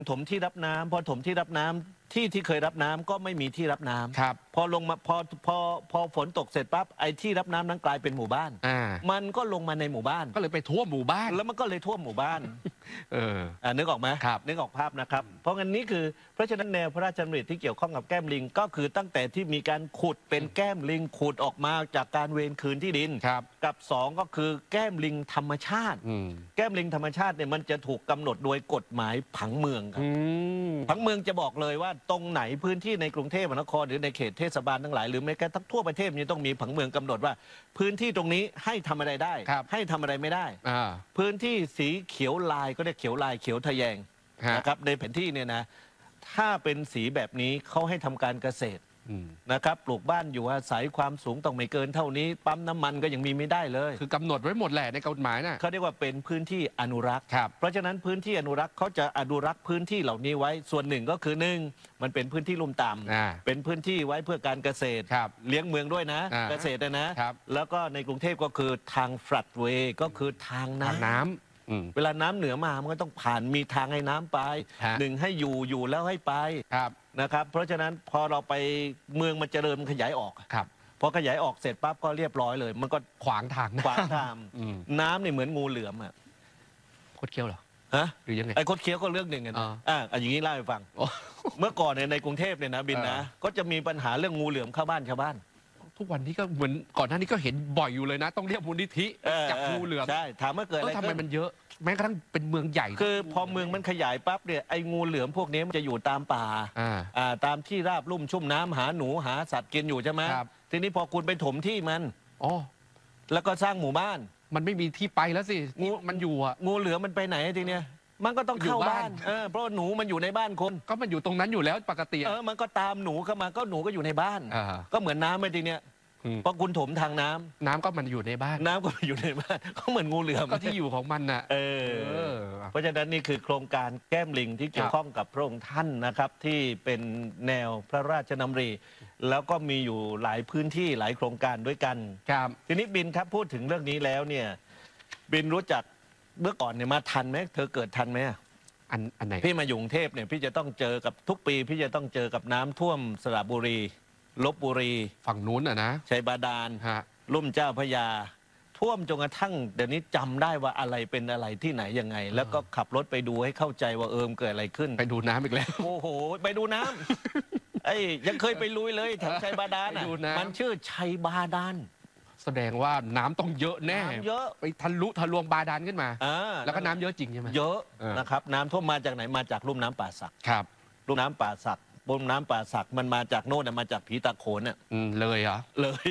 ถมที่รับน้ำพอถมที่รับน้ำที่เคยรับน้ำก็ไม่มีที่รับน้ำครับพอลงมาพอฝนตกเสร็จปั๊บไอ้ที่รับน้ำนั้นกลายเป็นหมู่บ้านมันก็ลงมาในหมู่บ้านก็เลยไปท่วมหมู่บ้านแล้วมันก็เลยท่วมหมู่บ้านนึกออกไหมครับนึกออกภาพนะครับเพราะงั้นนี้คือเพราะฉะนั้นแนวพระราชดำริที่เกี่ยวข้องกับแก้มลิงก็คือตั้งแต่ที่มีการขุดเป็นแก้มลิงขุดออกมาจากการเวรคืนที่ดินกับ2ก็คือแก้มลิงธรรมชาติแก้มลิงธรรมชาติเนี่ยมันจะถูกกำหนดโดยกฎหมายผังเมืองครับผังเมืองจะบอกเลยว่าตรงไหนพื้นที่ในกรุงเทพมหานครหรือในเขตเทศบาลทั้งหลายหรือแม้กระทั่งทั่วประเทศนี้ต้องมีผังเมืองกำหนดว่าพื้นที่ตรงนี้ให้ทำอะไรได้ให้ทำอะไรไม่ได้พื้นที่สีเขียวลายก็เรียกเขียวลายเขียวทะแยงนะครับในแผนที่เนี่ยนะถ้าเป็นสีแบบนี้เขาให้ทำการเกษตรนะครับปลูกบ้านอยู่อาศัยความสูงต้องไม่เกินเท่านี้ปั๊มน้ำมันก็ยังมีไม่ได้เลยคือกำหนดไว้หมดแหละในกฎหมายนะเขาเรียกว่าเป็นพื้นที่อนุรักษ์เพราะฉะนั้นพื้นที่อนุรักษ์เขาจะอนุรักษ์พื้นที่เหล่านี้ไว้ส่วนหนึ่งก็คือ1มันเป็นพื้นที่ลุ่มต่ำเป็นพื้นที่ไว้เพื่อการเกษตรเลี้ยงเมืองด้วยนะเกษตรนะแล้วก็ในกรุงเทพก็คือทางฟลัดเวย์ก็คือทางน้ำเวลาน้ำเหนือมามันก็ต้องผ่านมีทางให้น้ำไป1ให้อยู่แล้วให้ไปนะครับเพราะฉะนั้นพอเราไปเมืองมันเจริญมันขยายออกพอขยายออกเสร็จปั๊บก็เรียบร้อยเลยมันก็ขวางทางน้ำเนี่ยเหมือนงูเหลือมอะคดเคี้ยวเหรอฮะหรือยังไงไอ้คดเคี้ยวก็เรื่องหนึ่งกันอย่างนี้เล่าให้ฟังเมื่อก่อนในกรุงเทพเนี่ยนะบินนะก็จะมีปัญหาเรื่องงูเหลือมเข้าบ้านชาวบ้านทุกวันนี้ก็เหมือนก่อนหน้านี้ก็เห็นบ่อยอยู่เลยนะต้องเรียกมูลนิธิจับงูเหลือมใช่ถามว่าเกิดอะไรทำไมมันเยอะแม้กระทั่งเป็นเมืองใหญ่คือพอเมืองมันขยายปั๊บเนี่ยไอ้งูเหลือมพวกนี้มันจะอยู่ตามป่าตามที่ราบลุ่มชุ่มน้ำหาหนูหาสัตว์กินอยู่ใช่ไหมทีนี้พอคุณไปถมที่มันแล้วก็สร้างหมู่บ้านมันไม่มีที่ไปแล้วสิมันอยู่อ่ะงูเหลือมมันไปไหนทีเนี้ยมันก็ต้องเข้าบ้านเพราะหนูมันอยู่ในบ้านคนก็มันอยู่ตรงนั้นอยู่แล้วปกติมันก็ตามหนูเข้ามาก็หนูก็อยู่ในบ้านก็เหมือนน้ำไปทีเนี้ยเพราะคุณถมทางน้ำก็มันอยู่ในบ้านน้ำก็อยู่ในบ้านก็เหมือนงูเหลือมก็ที่อยู่ของมันน่ะเพราะฉะนั้นนี่คือโครงการแก้มลิงที่เกี่ยวข้องกับพระองค์ท่านนะครับที่เป็นแนวพระราชดำริแล้วก็มีอยู่หลายพื้นที่หลายโครงการด้วยกันทีนี้บินครับพูดถึงเรื่องนี้แล้วเนี่ยบินรู้จักเมื่อก่อนเนี่ยมาทันไหมเธอเกิดทันไหมอันไหนพี่มาอยู่กรุงเทพเนี่ยพี่จะต้องเจอกับทุกปีพี่จะต้องเจอกับน้ำท่วมสระบุรีลพบุรีฝั่งนู้นนะชัยบาดาลลุ่มเจ้าพระยาท่วมจนกระทั่งเดี๋ยวนี้จำได้ว่าอะไรเป็นอะไรที่ไหนยังไงแล้วก็ขับรถไปดูให้เข้าใจว่าเกิดอะไรขึ้นไปดูน้ำอีกแล้วโอ้โหไปดูน้ำยังเคยไปลุยเลยแถวชัยบาดาลมันชื่อชัยบาดาลแสดงว่าน้ำต้องเยอะแน่เยอะไปทะลวงบาดาลขึ้นมาแล้วก็น้ำเยอะจริงใช่ไหมเยอะนะครับน้ำท่วมมาจากไหนมาจากลุ่มน้ำป่าสักลุ่มน้ำป่าสักบนน้ำป่าสักมันมาจากโน่นมาจากผีตาโขนเลยเหรอเลย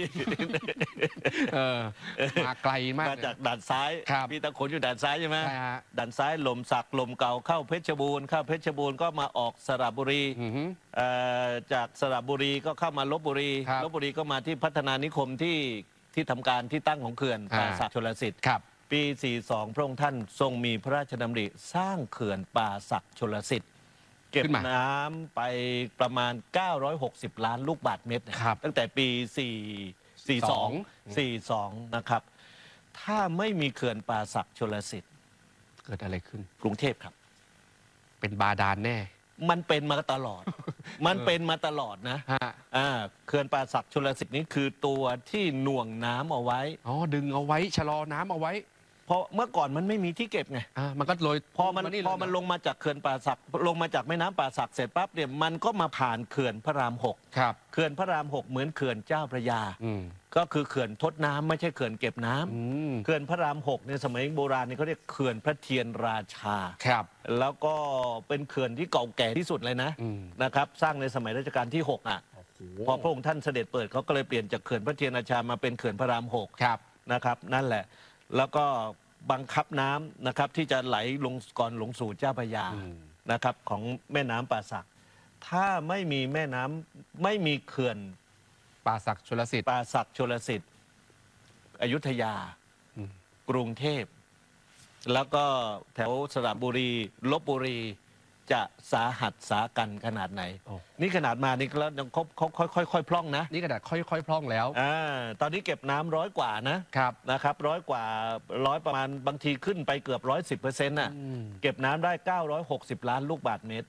มาไกลมากมาจากด่านซ้ายผีตาโขนอยู่ด่านซ้ายใช่ไหมด่านซ้ายลมสักลมเก่าเข้าเพชรบูรณ์ก็มาออกสระบุรีจากสระบุรีก็เข้ามาลพบุรีก็มาที่พัฒนานิคมที่ทำการที่ตั้งของเขื่อนป่าสักชลสิทธิ์ปี42พระองค์ท่านทรงมีพระราชดำริสร้างเขื่อนป่าสักชลสิทธิ์เก็บน้ำไปประมาณ960 ล้านลูกบาศก์เมตรตั้งแต่ปี42นะครับถ้าไม่มีเขื่อนป่าสักชลสิทธิ์เกิดอะไรขึ้นกรุงเทพครับเป็นบาดาลแน่มันเป็นมาตลอดนะเขื่อนป่าสักชลสิทธิ์นี้คือตัวที่หน่วงน้ำเอาไว้ดึงเอาไว้ชะลอน้ำเอาไว้เพราะเมื่อก่อนมันไม่มีที่เก็บไงมันก็เลยพอมันลงมาจากเขื่อนป่าสักลงมาจากแม่น้ำป่าสักเสร็จปั๊บเนี่ยมันก็มาผ่านเขื่อนพระราม6เขื่อนพระราม6เหมือนเขื่อนเจ้าพระยาก็คือเขื่อนทดน้ำไม่ใช่เขื่อนเก็บน้ำเขื่อนพระราม6ในสมัยโบราณนี่เขาเรียกเขื่อนพระเทียนราชาแล้วก็เป็นเขื่อนที่เก่าแก่ที่สุดเลยนะครับสร้างในสมัยรัชกาลที่6พอพระองค์ท่านเสด็จเปิดเขาก็เลยเปลี่ยนจากเขื่อนพระเทียนราชามาเป็นเขื่อนพระราม6นะครับนั่นแหละแล้วก็บังคับน้ำนะครับที่จะไหลลงก่อนลงสู่เจ้าพระยานะครับของแม่น้ำป่าสักถ้าไม่มีแม่น้ำไม่มีเขื่อนป่าสักชลสิทธิ์อยุธยากรุงเทพแล้วก็แถวสระบุรีลพบุรีจะสาหัสสากันขนาดไหน นี่ขนาดมานี่แล้วยังค่อยพร่องนะนี่ขนาดค่อยๆพร่องแล้วตอนนี้เก็บน้ำ100 กว่านะครับ100 กว่าประมาณบางทีขึ้นไปเกือบ110%น่ะเก็บน้ำได้960 ล้านลูกบาศก์เมตร